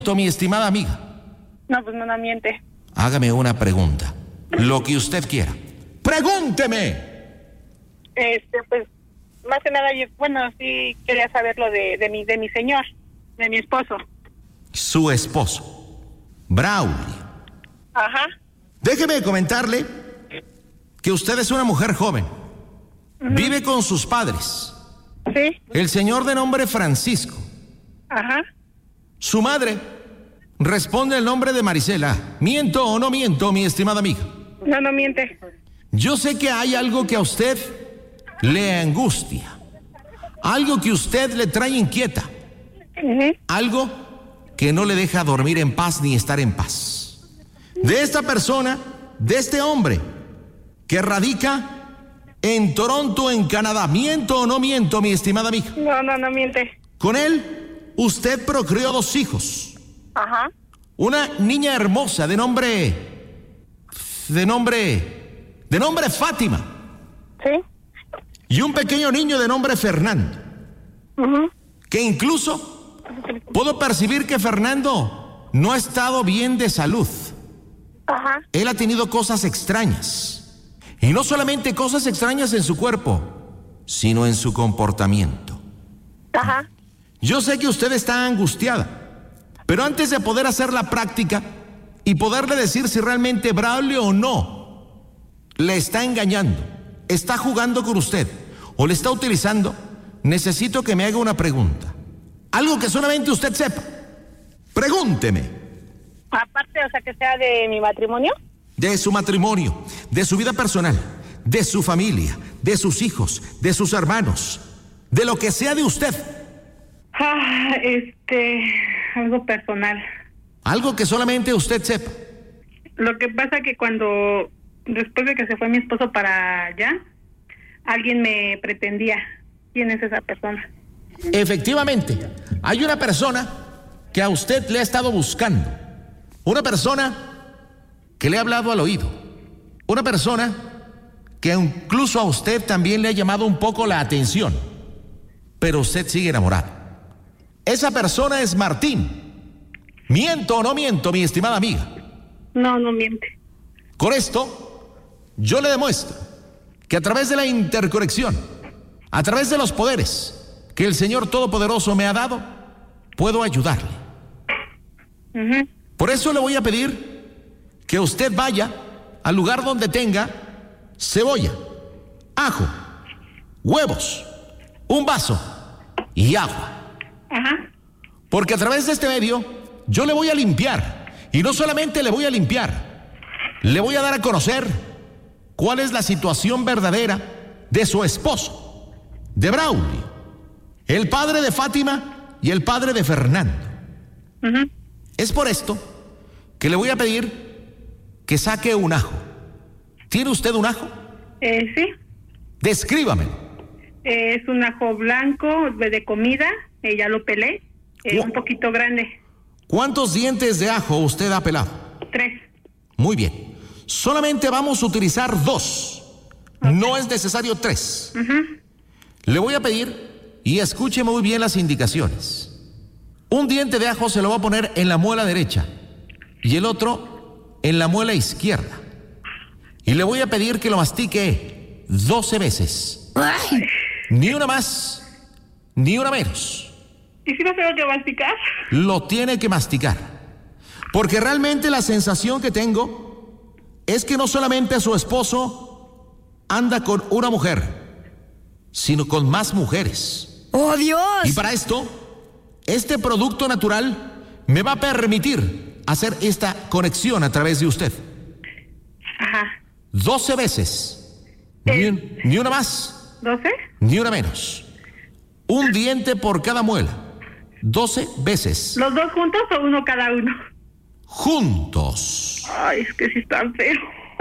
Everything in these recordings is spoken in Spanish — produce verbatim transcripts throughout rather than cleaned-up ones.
Mi estimada amiga. No, pues no, no miente. Hágame una pregunta. Lo que usted quiera. ¡Pregúnteme! Este, pues, más que nada, yo, bueno, sí quería saber lo de, de mi, de mi señor, de mi esposo. Su esposo, Braulio. Ajá. Déjeme comentarle que usted es una mujer joven. Uh-huh. Vive con sus padres. Sí. El señor de nombre Francisco. Ajá. Su madre responde el nombre de Marisela. ¿Miento o no miento, mi estimada amiga? No, no miente. Yo sé que hay algo que a usted le angustia, algo que usted le trae inquieta, uh-huh. algo que no le deja dormir en paz ni estar en paz. De esta persona, de este hombre que radica en Toronto, en Canadá. ¿Miento o no miento, mi estimada amiga? No, no, no miente. Con él usted procreó dos hijos. Ajá. Una niña hermosa de nombre, de nombre, de nombre Fátima. Sí. Y un pequeño niño de nombre Fernando. Uh-huh. Que incluso puedo percibir que Fernando no ha estado bien de salud. Ajá. Él ha tenido cosas extrañas. Y no solamente cosas extrañas en su cuerpo, sino en su comportamiento. Ajá. Yo sé que usted está angustiada, pero antes de poder hacer la práctica y poderle decir si realmente Braulio o no le está engañando, está jugando con usted o le está utilizando, necesito que me haga una pregunta. Algo que solamente usted sepa. Pregúnteme. Aparte, o sea, que sea de mi matrimonio. De su matrimonio, de su vida personal, de su familia, de sus hijos, de sus hermanos, de lo que sea de usted. Ah, este, algo personal. Algo que solamente usted sepa. Lo que pasa que cuando, después de que se fue mi esposo para allá, alguien me pretendía. ¿Quién es esa persona? Efectivamente, hay una persona que a usted le ha estado buscando. Una persona que le ha hablado al oído. Una persona que incluso a usted también le ha llamado un poco la atención. Pero usted sigue enamorado. Esa persona es Martín. ¿Miento o no miento, mi estimada amiga? No, no miente. Con esto, yo le demuestro que a través de la interconexión, a través de los poderes que el Señor Todopoderoso me ha dado, puedo ayudarle. Uh-huh. Por eso le voy a pedir que usted vaya al lugar donde tenga cebolla, ajo, huevos, un vaso y agua. Ajá. Porque a través de este medio yo le voy a limpiar. Y no solamente le voy a limpiar, le voy a dar a conocer cuál es la situación verdadera de su esposo, de Braulio, el padre de Fátima y el padre de Fernando. Uh-huh. Es por esto que le voy a pedir que saque un ajo. ¿Tiene usted un ajo? Eh, sí. Descríbamelo. Eh, es un ajo blanco de comida, eh, ya lo pelé, eh, un poquito grande. ¿Cuántos dientes de ajo usted ha pelado? Tres. Muy bien. Solamente vamos a utilizar dos. Okay. No es necesario tres. Uh-huh. Le voy a pedir, y escuche muy bien las indicaciones. Un diente de ajo se lo va a poner en la muela derecha y el otro en la muela izquierda. Y le voy a pedir que lo mastique doce veces. Ay. Ni una más, ni una menos. ¿Y si no tengo que masticar? Lo tiene que masticar. Porque realmente la sensación que tengo es que no solamente su esposo anda con una mujer, sino con más mujeres. ¡Oh, Dios! Y para esto, este producto natural me va a permitir hacer esta conexión a través de usted. Ajá. doce veces. Ni, un, ni una más. ¿Doce? Ni una menos. Un diente por cada muela. doce veces. ¿Los dos juntos o uno cada uno? Juntos. Ay, es que sí están feos.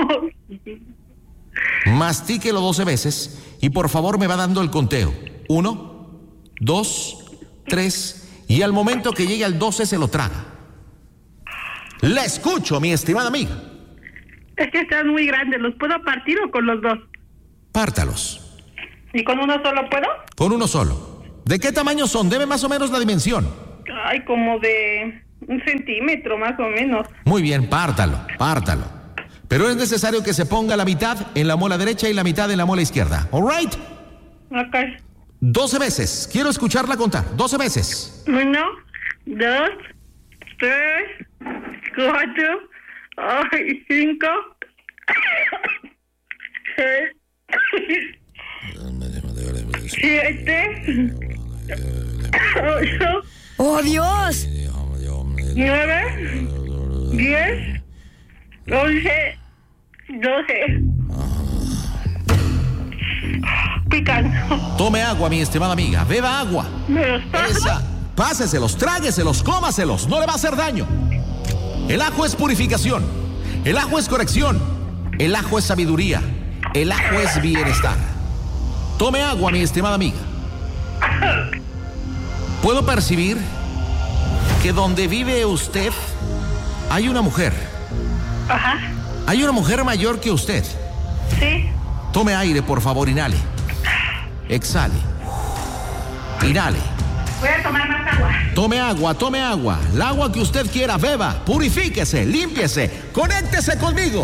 Mastíquelo doce veces y por favor me va dando el conteo. Uno, dos, tres, y al momento que llegue al doce se lo traga. La escucho, mi estimada amiga. Es que están muy grandes, ¿los puedo partir o con los dos? Pártalos. ¿Y con uno solo puedo? Con uno solo. ¿De qué tamaño son? Deme más o menos la dimensión. Ay, como de Un centímetro más o menos. Muy bien, pártalo, pártalo. Pero es necesario que se ponga la mitad en la muela derecha y la mitad en la muela izquierda. ¿All right? Ok. doce veces. Quiero escucharla contar. doce veces. Uno, dos, tres, cuatro, ay, cinco, seis, siete, ocho. ¡Oh, Dios! nueve, diez, once, doce. Picando. Tome agua, mi estimada amiga. Beba agua. ¿Me los paso? Esa. Páseselos, trágueselos, cómaselos. No le va a hacer daño. El ajo es purificación. El ajo es corrección. El ajo es sabiduría. El ajo es bienestar. Tome agua, mi estimada amiga. Puedo percibir que donde vive usted hay una mujer. Ajá. Hay una mujer mayor que usted. Sí. Tome aire, por favor, inhale. Exhale. Inhale. Voy a tomar más agua. Tome agua, tome agua. El agua que usted quiera, beba. Purifíquese, límpiese. Conéctese conmigo.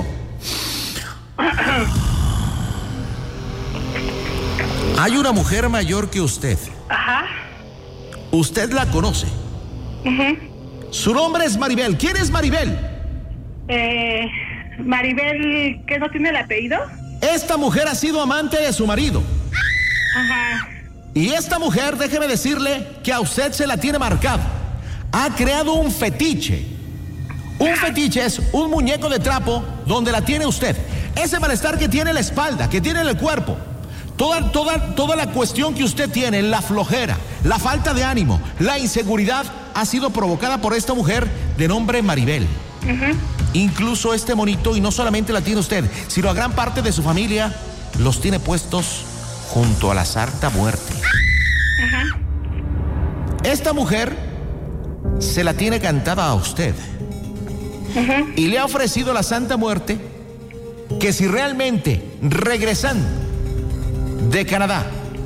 Hay una mujer mayor que usted. Ajá. Usted la conoce. Uh-huh. Su nombre es Maribel. ¿Quién es Maribel? Eh, Maribel, ¿qué no tiene el apellido? Esta mujer ha sido amante de su marido. Ajá. Y esta mujer, déjeme decirle que a usted se la tiene marcado. Ha creado un fetiche. Un fetiche es un muñeco de trapo donde la tiene usted. Ese malestar que tiene en la espalda, que tiene en el cuerpo. Toda, toda, toda la cuestión que usted tiene, la flojera, la falta de ánimo, la inseguridad, ha sido provocada por esta mujer de nombre Maribel. Uh-huh. Incluso este monito, y no solamente la tiene usted, sino a gran parte de su familia, los tiene puestos junto a la Santa Muerte. Ajá. Esta mujer se la tiene cantada a usted. Uh-huh. Y le ha ofrecido a la Santa Muerte que si realmente, regresando de Canadá,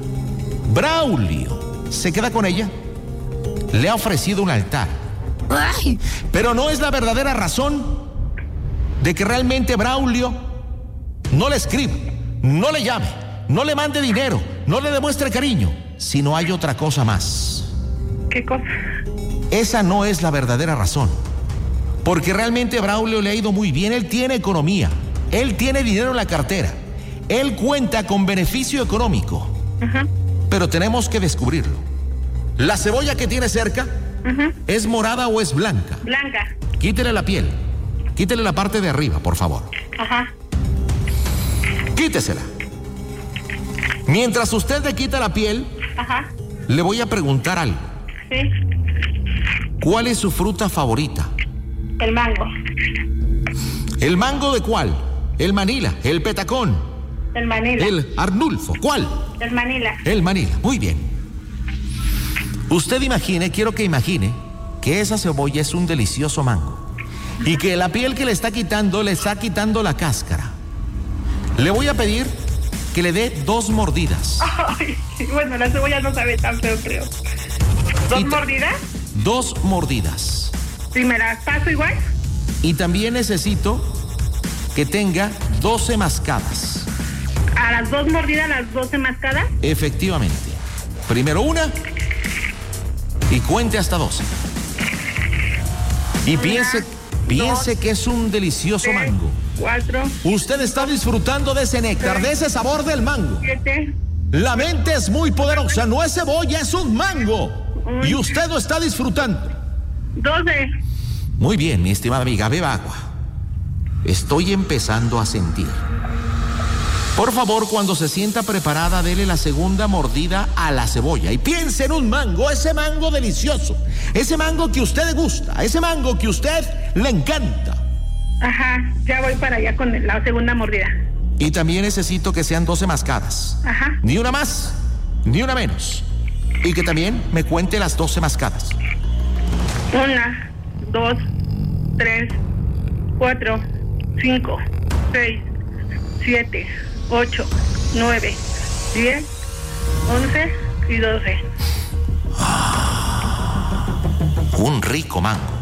Braulio se queda con ella, le ha ofrecido un altar. ¡Ay! Pero no es la verdadera razón de que realmente Braulio no le escriba, no le llame, no le mande dinero, no le demuestre cariño, sino hay otra cosa más. ¿Qué cosa? Esa no es la verdadera razón. Porque realmente Braulio le ha ido muy bien. Él tiene economía, él tiene dinero en la cartera, él cuenta con beneficio económico. Ajá. Pero tenemos que descubrirlo. La cebolla que tiene cerca, Ajá. ¿es morada o es blanca? Blanca. Quítele la piel, quítele la parte de arriba, por favor. Ajá. Quítesela. Mientras usted le quita la piel, Ajá. le voy a preguntar algo. Sí. ¿Cuál es su fruta favorita? El mango. ¿El mango de cuál? El Manila, el Petacón, El Manila. el Arnulfo. ¿Cuál? El Manila. El Manila. Muy bien. Usted imagine, quiero que imagine, que esa cebolla es un delicioso mango y que la piel que le está quitando, le está quitando la cáscara. Le voy a pedir que le dé dos mordidas. Ay, bueno, la cebolla no sabe tan feo, creo. ¿Dos Y te- mordidas? Dos mordidas. ¿Y me las paso igual? Y también necesito que tenga doce mascadas. ¿A las dos mordidas, las doce mascadas? Efectivamente. Primero una y cuente hasta doce. Y Una, piense, piense dos, que es un delicioso tres, mango. Cuatro, Usted está disfrutando de ese néctar, de ese sabor del mango. siete. La mente es muy poderosa, no es cebolla, es un mango. Uy. Y usted lo está disfrutando. doce. Muy bien, mi estimada amiga, beba agua. Estoy empezando a sentir. Por favor, cuando se sienta preparada, dele la segunda mordida a la cebolla. Y piense en un mango, ese mango delicioso. Ese mango que a usted le gusta, ese mango que a usted le encanta. Ajá, ya voy para allá con la segunda mordida. Y también necesito que sean doce mascadas. Ajá. Ni una más, ni una menos. Y que también me cuente las doce mascadas. Una, dos, tres, cuatro, cinco, seis, siete, ocho, nueve, diez, once y doce. Un rico mango.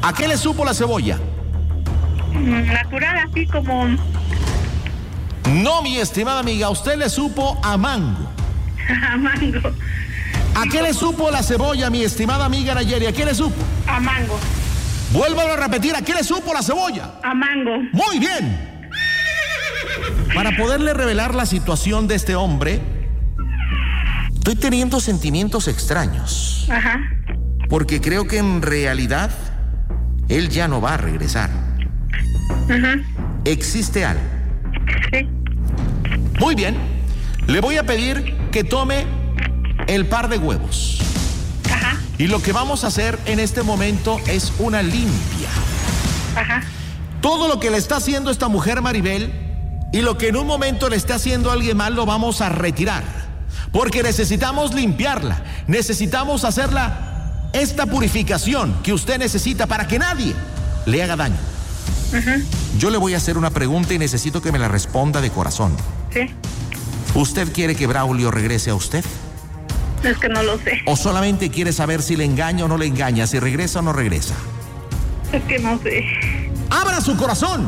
¿A qué le supo la cebolla? Natural, así como... No, mi estimada amiga, a usted le supo a mango. A mango. ¿A qué le supo la cebolla, mi estimada amiga Nayeli? ¿A qué le supo? A mango. Vuélvalo a repetir, ¿a qué le supo la cebolla? A mango. Muy bien. Para poderle revelar la situación de este hombre, estoy teniendo sentimientos extraños. Ajá. Porque creo que en realidad él ya no va a regresar. Ajá. ¿Existe algo? Sí. Muy bien. Le voy a pedir que tome el par de huevos. Ajá. Y lo que vamos a hacer en este momento es una limpia. Ajá. Todo lo que le está haciendo esta mujer Maribel y lo que en un momento le está haciendo a alguien mal lo vamos a retirar. Porque necesitamos limpiarla. Necesitamos hacerla esta purificación que usted necesita para que nadie le haga daño. Ajá. Yo le voy a hacer una pregunta y necesito que me la responda de corazón. Sí. ¿Usted quiere que Braulio regrese a usted? Es que no lo sé. ¿O solamente quiere saber si le engaña o no le engaña, si regresa o no regresa? Es que no sé. ¡Abra su corazón!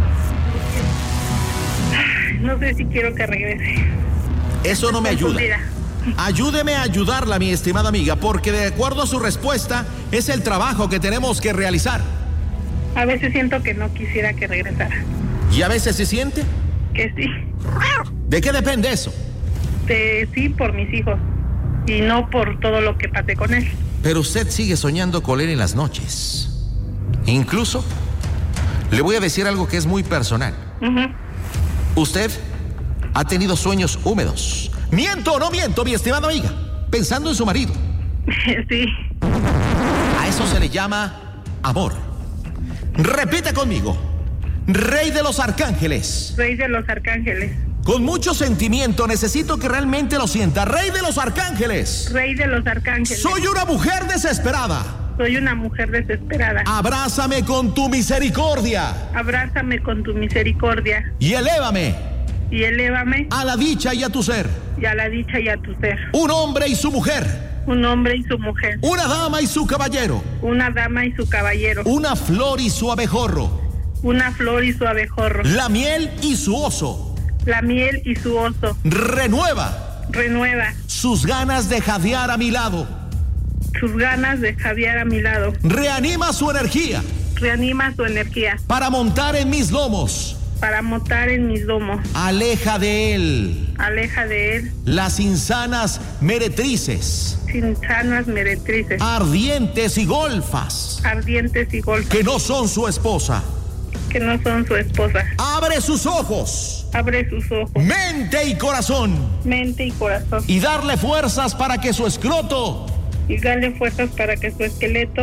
No sé si quiero que regrese. Eso no me ayuda. Confundida. Ayúdeme a ayudarla, mi estimada amiga, porque de acuerdo a su respuesta es el trabajo que tenemos que realizar. A veces siento que no quisiera que regresara. ¿Y a veces se siente? Que sí. ¿De qué depende eso? De sí por mis hijos. Y no por todo lo que pasé con él. Pero usted sigue soñando con él en las noches. Incluso, le voy a decir algo que es muy personal. Uh-huh. Usted ha tenido sueños húmedos. ¿Miento o no miento, mi estimada amiga? Pensando en su marido. Sí. A eso se le llama amor. Repita conmigo. Rey de los arcángeles. Rey de los arcángeles. Con mucho sentimiento, necesito que realmente lo sienta. Rey de los arcángeles. Rey de los arcángeles. Soy una mujer desesperada. Soy una mujer desesperada. Abrázame con tu misericordia. Abrázame con tu misericordia. Y elévame. Y elévame. A la dicha y a tu ser. Y a la dicha y a tu ser. Un hombre y su mujer. Un hombre y su mujer. Una dama y su caballero. Una dama y su caballero. Una flor y su abejorro. Una flor y su abejorro. La miel y su oso. La miel y su oso. Renueva. Renueva. Sus ganas de jadear a mi lado. Sus ganas de jadear a mi lado. Reanima su energía. Reanima su energía. Para montar en mis lomos. Para montar en mis lomos. Aleja de él. Aleja de él. Las insanas meretrices. Insanas meretrices. Ardientes y golfas. Ardientes y golfas. Que no son su esposa. Que no son su esposa. Abre sus ojos. Abre sus ojos. Mente y corazón. Mente y corazón. Y darle fuerzas para que su escroto. Y darle fuerzas para que su esqueleto.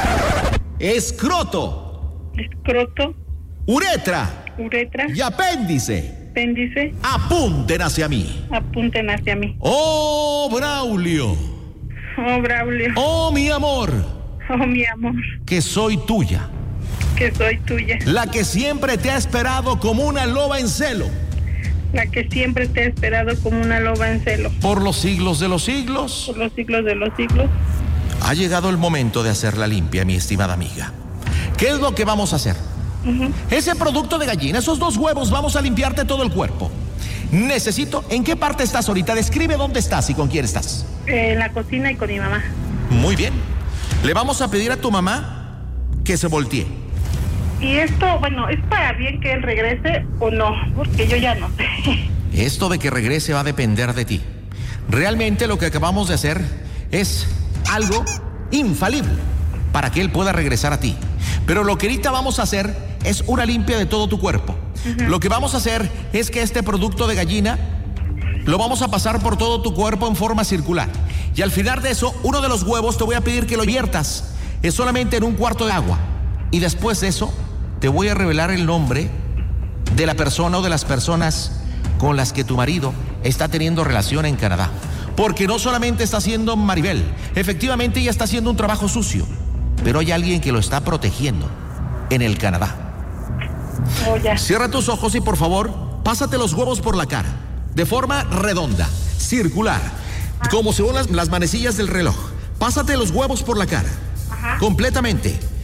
Escroto. Escroto. Uretra. Uretra. Y apéndice. Apéndice. Apunten hacia mí. Apunten hacia mí. Oh, Braulio. Oh, Braulio. Oh, mi amor. Oh, mi amor. Que soy tuya. Que soy tuya. La que siempre te ha esperado como una loba en celo. La que siempre te ha esperado como una loba en celo. Por los siglos de los siglos. Por los siglos de los siglos. Ha llegado el momento de hacerla limpia, mi estimada amiga. ¿Qué es lo que vamos a hacer? Uh-huh. Ese producto de gallina, esos dos huevos, vamos a limpiarte todo el cuerpo. Necesito, ¿en qué parte estás ahorita? Describe dónde estás y con quién estás. Eh, en la cocina y con mi mamá. Muy bien. Le vamos a pedir a tu mamá que se voltee. Y esto, bueno, ¿es para bien que él regrese o no? Porque yo ya no sé. Esto de que regrese va a depender de ti. Realmente lo que acabamos de hacer es algo infalible para que él pueda regresar a ti. Pero lo que ahorita vamos a hacer es una limpia de todo tu cuerpo. Uh-huh. Lo que vamos a hacer es que este producto de gallina lo vamos a pasar por todo tu cuerpo en forma circular. Y al final de eso, uno de los huevos te voy a pedir que lo viertas. Es solamente en un cuarto de agua. Y después de eso, te voy a revelar el nombre de la persona o de las personas con las que tu marido está teniendo relación en Canadá. Porque no solamente está haciendo Maribel, efectivamente ella está haciendo un trabajo sucio, pero hay alguien que lo está protegiendo en el Canadá. Oh, ya. Cierra tus ojos y por favor, pásate los huevos por la cara, de forma redonda, circular, ah. como según las, las manecillas del reloj. Pásate los huevos por la cara, ajá, completamente.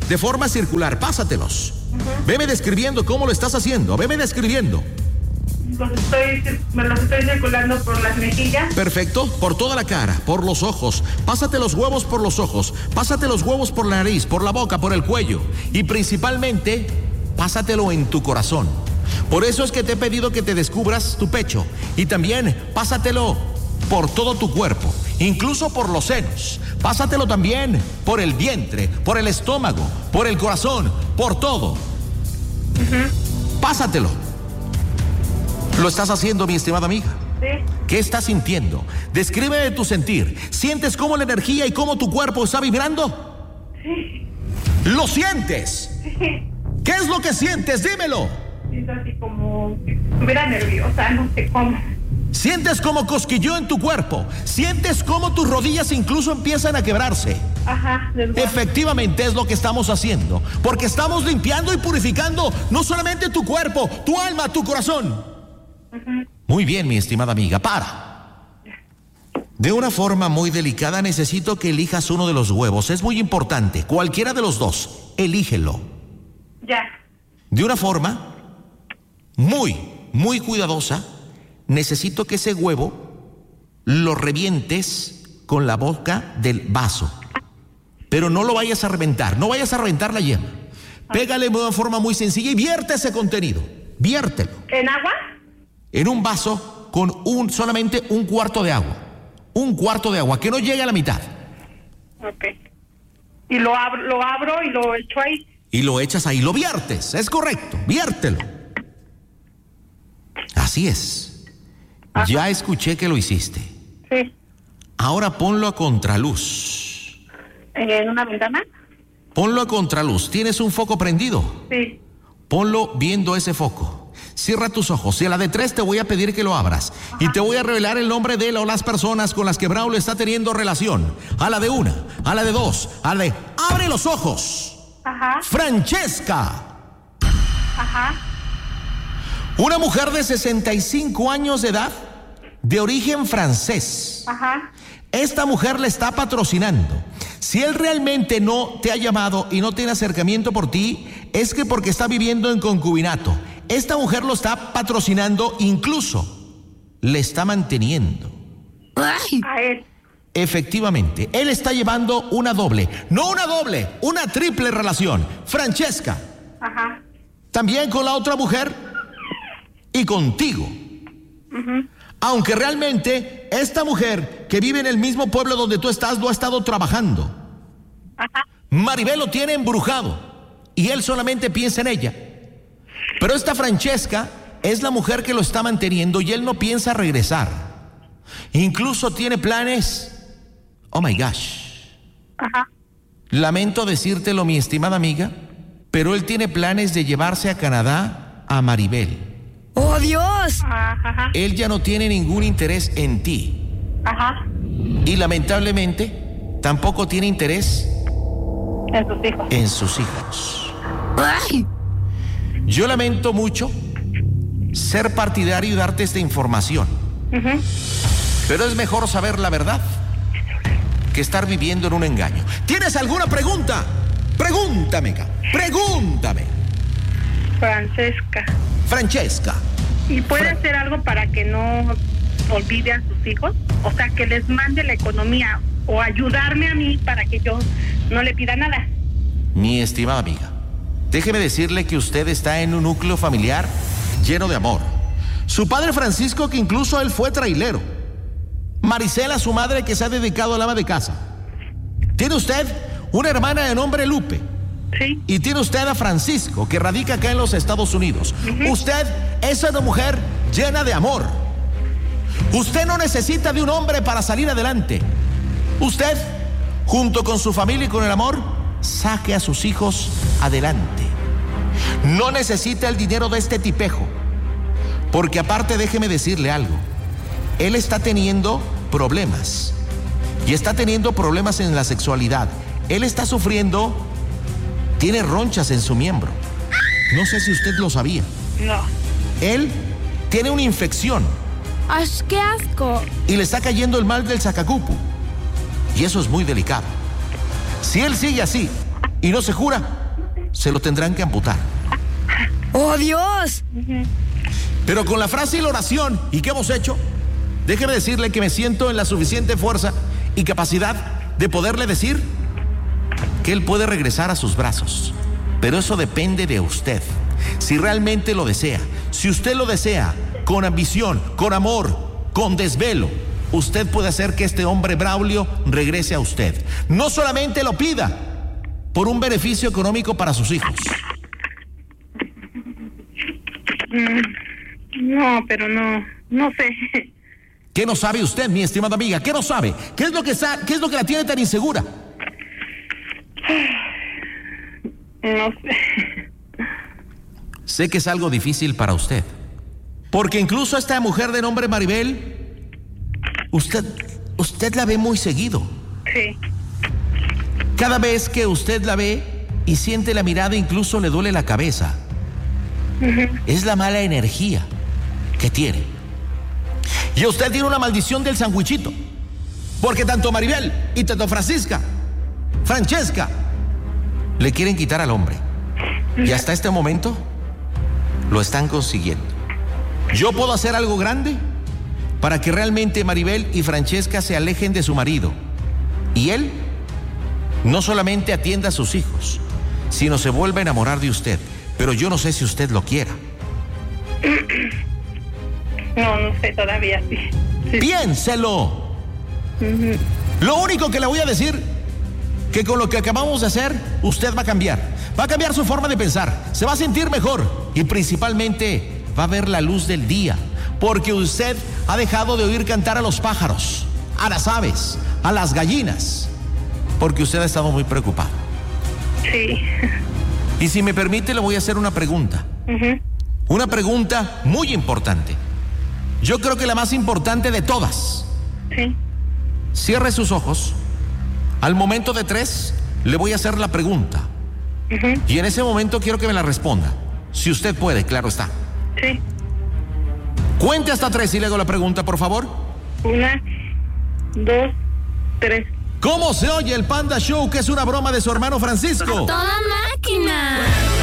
de forma circular. Pásatelos. Uh-huh. Veme describiendo cómo lo estás haciendo. Veme describiendo. Los estoy, me los estoy circulando por las mejillas. Perfecto. Por toda la cara, por los ojos. Pásate los huevos por los ojos. Pásate los huevos por la nariz, por la boca, por el cuello. Y principalmente, pásatelo en tu corazón. Por eso es que te he pedido que te descubras tu pecho. Y también pásatelo por todo tu cuerpo, incluso por los senos. Pásatelo también por el vientre, por el estómago, por el corazón, por todo. Uh-huh. Pásatelo. ¿Lo estás haciendo, mi estimada amiga? Sí. ¿Qué estás sintiendo? Descríbeme tu sentir. ¿Sientes cómo la energía y cómo tu cuerpo está vibrando? Sí. ¿Lo sientes? Sí. ¿Qué es lo que sientes? Dímelo. Es así como si estuviera nerviosa, no sé cómo. Sientes como cosquilleo en tu cuerpo. Sientes como tus rodillas incluso empiezan a quebrarse. Ajá. Efectivamente es lo que estamos haciendo. Porque estamos limpiando y purificando no solamente tu cuerpo, tu alma, tu corazón. Uh-huh. Muy bien, mi estimada amiga, para. De una forma muy delicada necesito que elijas uno de los huevos. Es muy importante, cualquiera de los dos, elígelo. Ya. De una forma muy, muy cuidadosa, necesito que ese huevo lo revientes con la boca del vaso. Pero no lo vayas a reventar, no vayas a reventar la yema. Pégale de una forma muy sencilla y vierte ese contenido. Viértelo. ¿En agua? En un vaso con un solamente un cuarto de agua. Un cuarto de agua, que no llegue a la mitad. Ok. Y lo abro, lo abro y lo echo ahí. Y lo echas ahí, lo viertes, es correcto, viértelo. Así es. Ajá. Ya escuché que lo hiciste. Sí. Ahora ponlo a contraluz. ¿En una ventana? Ponlo a contraluz. ¿Tienes un foco prendido? Sí. Ponlo viendo ese foco. Cierra tus ojos y a la de tres te voy a pedir que lo abras. Ajá. Y te voy a revelar el nombre de él o las personas con las que Braulio está teniendo relación. A la de una, a la de dos, a la de... ¡Abre los ojos! Ajá. Francesca. Ajá. Una mujer de sesenta y cinco años de edad, de origen francés. Ajá. Esta mujer le está patrocinando. Si él realmente no te ha llamado y no tiene acercamiento por ti, es que porque está viviendo en concubinato. Esta mujer lo está patrocinando, incluso le está manteniendo. Ay. A él. Efectivamente, él está llevando una doble, no una doble, una triple relación. Francesca. Ajá. También con la otra mujer y contigo. Uh-huh. Aunque realmente esta mujer que vive en el mismo pueblo donde tú estás lo ha estado trabajando. Ajá. Maribel lo tiene embrujado y él solamente piensa en ella. Pero esta Francesca es la mujer que lo está manteniendo y él no piensa regresar. Incluso tiene planes. Oh my gosh. Ajá. Lamento decírtelo, mi estimada amiga, pero él tiene planes de llevarse a Canadá a Maribel. ¡Oh, Dios! Ajá. Él ya no tiene ningún interés en ti. Ajá. Y lamentablemente tampoco tiene interés en sus hijos. En sus hijos. ¡Ay! Yo lamento mucho ser partidario y darte esta información. Uh-huh. Pero es mejor saber la verdad que estar viviendo en un engaño. ¿Tienes alguna pregunta? Pregúntame, pregúntame. Francesca. Francesca. ¿Y puede Fra- hacer algo para que no olvide a sus hijos? O sea, que les mande la economía o ayudarme a mí para que yo no le pida nada. Mi estimada amiga, déjeme decirle que usted está en un núcleo familiar lleno de amor. Su padre Francisco, que incluso él fue trailero. Marisela, su madre, que se ha dedicado al ama de casa. Tiene usted una hermana de nombre Lupe. Sí. Y tiene usted a Francisco, que radica acá en los Estados Unidos. Uh-huh. Usted es una mujer llena de amor. Usted no necesita de un hombre para salir adelante. Usted, junto con su familia y con el amor, saque a sus hijos adelante. No necesita el dinero de este tipejo. Porque aparte, déjeme decirle algo. Él está teniendo problemas. Y está teniendo problemas en la sexualidad. Él está sufriendo... Tiene ronchas en su miembro. No sé si usted lo sabía. No. Él tiene una infección. ¡Ay, qué asco! Y le está cayendo el mal del sacacupu. Y eso es muy delicado. Si él sigue así y no se jura, se lo tendrán que amputar. ¡Oh, Dios! Pero con la frase y la oración, ¿y qué hemos hecho? Déjeme decirle que me siento en la suficiente fuerza y capacidad de poderle decir que él puede regresar a sus brazos. Pero eso depende de usted. Si realmente lo desea, si usted lo desea, con ambición, con amor, con desvelo, usted puede hacer que este hombre Braulio regrese a usted. No solamente lo pida por un beneficio económico para sus hijos. No, pero no, no sé. ¿Qué no sabe usted, mi estimada amiga? ¿Qué no sabe? ¿Qué es lo que, sa- qué es lo que la tiene tan insegura? No sé. Sé que es algo difícil para usted. Porque incluso esta mujer de nombre Maribel, usted, usted la ve muy seguido. Sí. Cada vez que usted la ve y siente la mirada, incluso le duele la cabeza. Uh-huh. Es la mala energía que tiene. Y usted tiene una maldición del sandwichito. Porque tanto Maribel y tanto Francisca, Francesca, le quieren quitar al hombre. Y hasta este momento lo están consiguiendo. Yo puedo hacer algo grande para que realmente Maribel y Francesca se alejen de su marido. Y él no solamente atienda a sus hijos, sino se vuelva a enamorar de usted. Pero yo no sé si usted lo quiera. No, no sé todavía, sí. sí. Piénselo. Uh-huh. Lo único que le voy a decir, que con lo que acabamos de hacer, usted va a cambiar. Va a cambiar su forma de pensar. Se va a sentir mejor. Y principalmente va a ver la luz del día. Porque usted ha dejado de oír cantar a los pájaros, a las aves, a las gallinas. Porque usted ha estado muy preocupado. Sí. Y si me permite, le voy a hacer una pregunta. Uh-huh. Una pregunta muy importante. Yo creo que la más importante de todas. Sí. Cierre sus ojos. Al momento de tres, le voy a hacer la pregunta. Uh-huh. Y en ese momento quiero que me la responda. Si usted puede, claro está. Sí. Cuente hasta tres y le hago la pregunta, por favor. Una, dos, tres. ¿Cómo se oye el Panda Show, que es una broma de su hermano Francisco? ¡Toda máquina!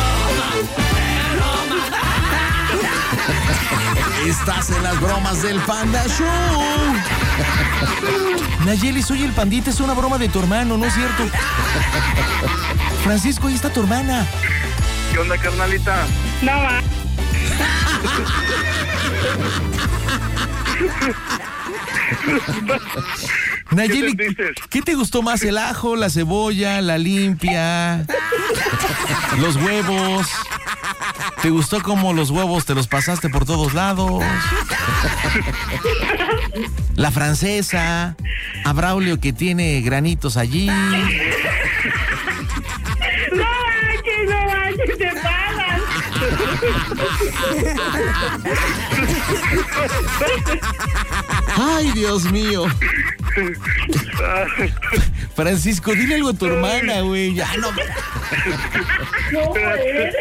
Estás en las bromas del Panda Show. Nayeli, soy el Pandita, es una broma de tu hermano, ¿no es cierto? Francisco, ahí está tu hermana. ¿Qué onda, carnalita? No va. Nayeli, ¿Qué te ¿qué te gustó más? ¿El ajo, la cebolla, la limpia, los huevos? ¿Te gustó cómo los huevos te los pasaste por todos lados? La francesa, a Braulio que tiene granitos allí. No manches, no manches, te pagas. Ay, Dios mío. Francisco, dile algo a tu hermana, güey. Ya no. No puedes.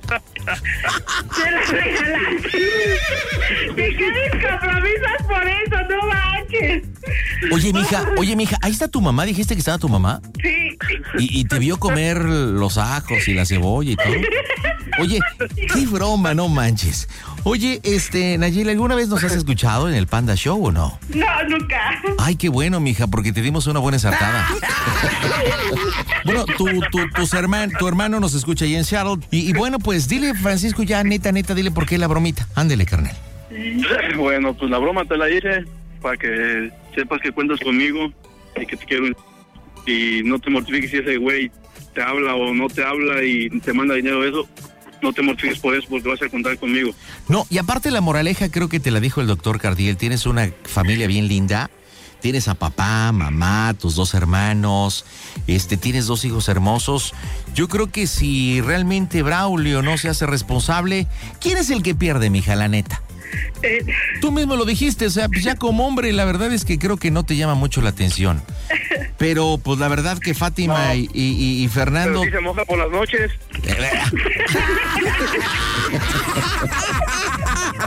Te la regalaste. ¿De qué descompromisas por eso? No manches. Oye, mija, oye, mija, ahí está tu mamá. ¿Dijiste que estaba tu mamá? Sí. Y, y te vio comer los ajos y la cebolla y todo. Oye, qué broma, no manches. Oye, este, Nayeli, ¿alguna vez nos has escuchado en el Panda Show o no? No, nunca. Ay, qué bueno, mija, porque te dimos una buena ensartada. Bueno, tu, tu, tus herman, tu hermano nos escucha ahí en Seattle. Y, y bueno, pues dile, Francisco, ya neta, neta, dile por qué la bromita. Ándele, carnal. Bueno, pues la broma te la hice para que sepas que cuentas conmigo y que te quiero. Y no te mortifiques si ese güey te habla o no te habla y te manda dinero, eso. No te mortifiques por eso, porque vas a contar conmigo. No, y aparte la moraleja creo que te la dijo el doctor Cardiel. Tienes una familia bien linda. Tienes a papá, mamá, tus dos hermanos, este, tienes dos hijos hermosos. Yo creo que si realmente Braulio no se hace responsable, ¿quién es el que pierde, mija, la neta? Eh, Tú mismo lo dijiste, o sea, pues ya como hombre, la verdad es que creo que no te llama mucho la atención. Pero, pues la verdad que Fátima No. y, y, y Fernando... Pero si se moja por las noches.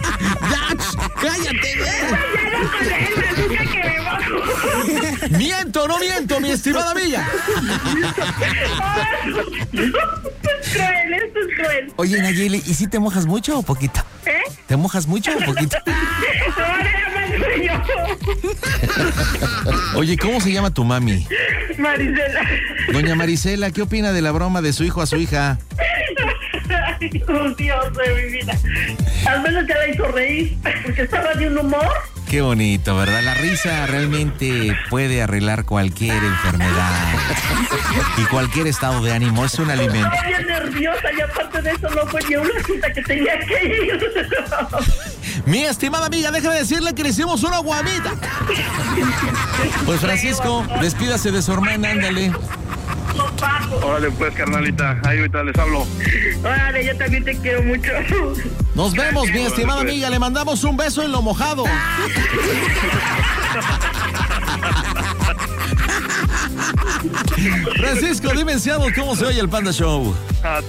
¡Cállate, güey! ya no con él, nunca que me mojo. ¡Miento! miento, no miento, mi estimada amiga. Esto es cruel, esto es cruel. Oye, Nayeli, ¿y si te mojas mucho o poquito? ¿Eh? ¿Te mojas mucho o poquito? Oye, ¿cómo se llama tu mami? Marisela. Doña Marisela, ¿qué opina de la broma de su hijo a su hija? Ay, Dios de mi vida. Al menos ya la hizo reír, porque estaba de un humor. Qué bonito, ¿verdad? La risa realmente puede arreglar cualquier enfermedad y cualquier estado de ánimo. Es un alimento. Estaba bien nerviosa y aparte de eso no fue ni una cita que tenía que ir. Mi estimada amiga, déjame decirle que le hicimos una guamita. Pues Francisco, despídase de su hermana, ándale. Órale, pues, carnalita. Ahí ahorita les hablo. Órale, yo también te quiero mucho. Nos vemos, mi estimada amiga. Le mandamos un beso en lo mojado. Francisco, dime en Seattle, ¿cómo se oye el Panda Show? A